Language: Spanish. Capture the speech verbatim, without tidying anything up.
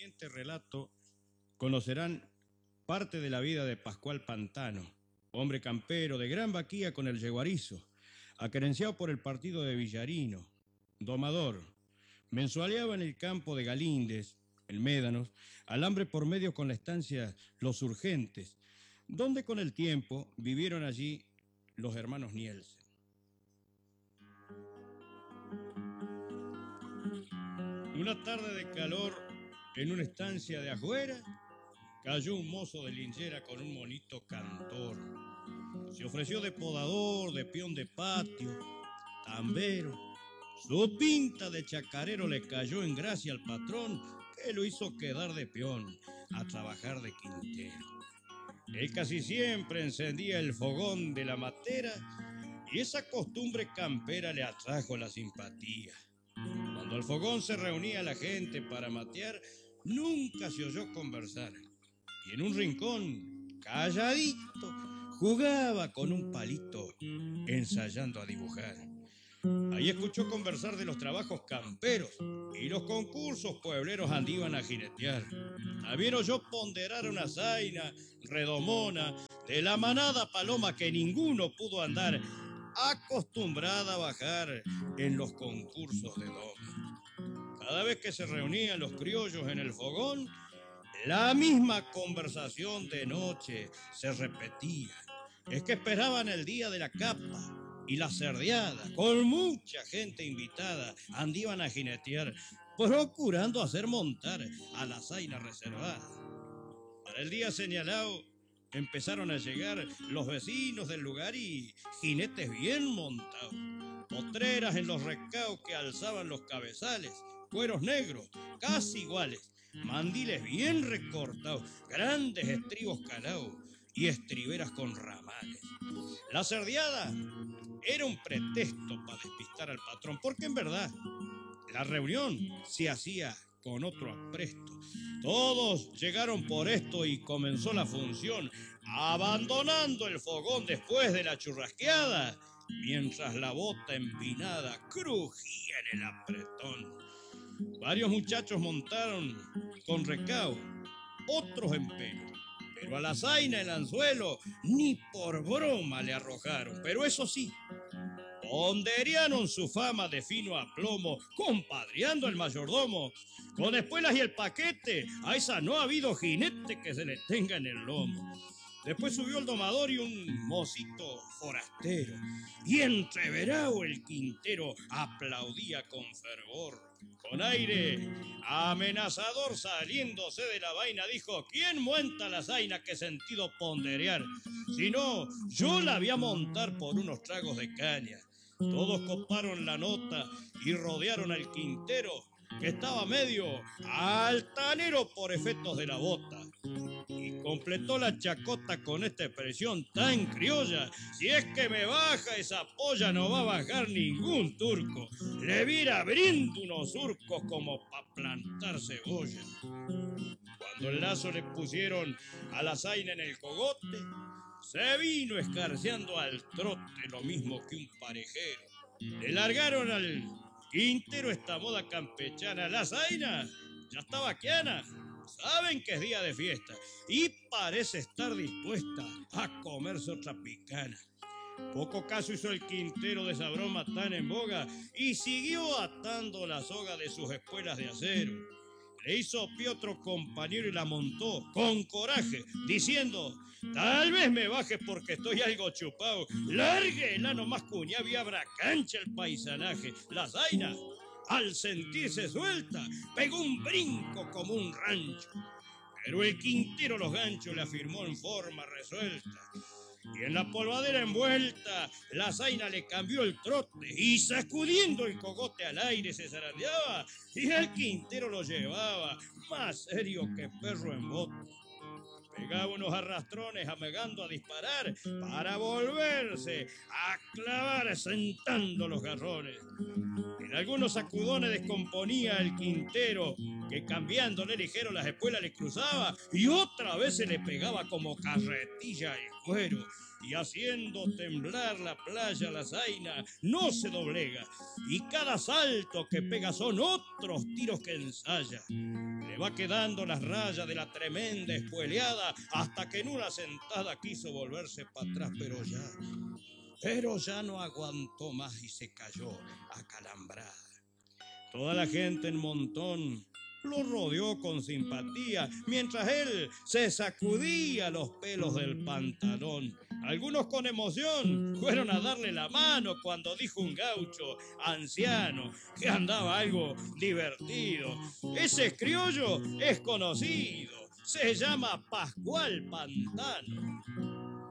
siguiente relato conocerán parte de la vida de Pascual Pantano, hombre campero de gran vaquía con el yeguarizo, acerenciado por el partido de Villarino, domador, mensualeaba en el campo de Galíndez, el Médanos, alambre por medio con la estancia Los Urgentes, donde con el tiempo vivieron allí los hermanos Nielsen. Una tarde de calor en una estancia de afuera, cayó un mozo de linchera con un monito cantor. Se ofreció de podador, de peón de patio, tambero. Su pinta de chacarero le cayó en gracia al patrón, que lo hizo quedar de peón a trabajar de quintero. Él casi siempre encendía el fogón de la matera y esa costumbre campera le atrajo la simpatía. Cuando al fogón se reunía la gente para matear, nunca se oyó conversar. Y en un rincón, calladito, jugaba con un palito, ensayando a dibujar. Ahí escuchó conversar de los trabajos camperos y los concursos puebleros andiban a jinetear. También oyó ponderar una zaina redomona de la manada paloma que ninguno pudo andar, acostumbrada a bajar en los concursos de doma. Cada vez que se reunían los criollos en el fogón, la misma conversación de noche se repetía. Es que esperaban el día de la capa y la cerdeada, con mucha gente invitada, andiban a jinetear, procurando hacer montar a la zaina reservada. Para el día señalado, empezaron a llegar los vecinos del lugar y jinetes bien montados. Potreras en los recaos que alzaban los cabezales, cueros negros, casi iguales, mandiles bien recortados, grandes estribos calados y estriberas con ramales. La cerdeada era un pretexto para despistar al patrón, porque en verdad la reunión se hacía con otro apresto. Todos llegaron por esto y comenzó la función, abandonando el fogón después de la churrasqueada, mientras la bota empinada crujía en el apretón. Varios muchachos montaron con recao, otros en pelo, pero a la zaina el anzuelo ni por broma le arrojaron. Pero eso sí, ponderaron su fama de fino aplomo, compadreando al mayordomo. Con espuelas y el paquete, a esa no ha habido jinete que se le tenga en el lomo. Después subió el domador y un mocito forastero, y entreverado el quintero aplaudía con fervor. Con aire amenazador saliéndose de la vaina dijo: ¿quién monta la zaina que sentido ponderear? Si no, yo la voy a montar por unos tragos de caña. Todos coparon la nota y rodearon al quintero, que estaba medio altanero por efectos de la bota. Y completó la chacota con esta expresión tan criolla: si es que me baja esa polla, no va a bajar ningún turco. Le viera abriendo unos surcos como pa' plantar cebolla. Cuando el lazo le pusieron a la zaina en el cogote, se vino escarceando al trote lo mismo que un parejero. Le largaron al quintero esta moda campechana. La zaina ya está vaquiana, saben que es día de fiesta y parece estar dispuesta a comerse otra picana. Poco caso hizo el quintero de esa broma tan en boga y siguió atando la soga de sus espuelas de acero. Le hizo pie otro compañero y la montó con coraje, diciendo: tal vez me baje porque estoy algo chupado. Lárguela nomás, cuñado, y abra cancha el paisanaje. La zaina, al sentirse suelta, pegó un brinco como un rancho. Pero el quintero los ganchos le afirmó en forma resuelta. Y en la polvadera envuelta, la zaina le cambió el trote y sacudiendo el cogote al aire se zarandeaba y el quintero lo llevaba más serio que perro en bote. Pegaba unos arrastrones amagando a disparar para volverse a clavar sentando los garrones. En algunos sacudones descomponía el quintero, que cambiándole ligero las espuelas le cruzaba y otra vez se le pegaba como carretilla el cuero. y haciendo temblar la playa la zaina, no se doblega, y cada salto que pega son otros tiros que ensaya. Le va quedando las rayas de la tremenda espueleada hasta que en una sentada quiso volverse para atrás, pero ya, pero ya no aguantó más y se cayó acalambrada. Toda la gente en montón lo rodeó con simpatía, mientras él se sacudía los pelos del pantalón. Algunos con emoción fueron a darle la mano cuando dijo un gaucho anciano que andaba algo divertido: ese criollo es conocido, se llama Pascual Pantano.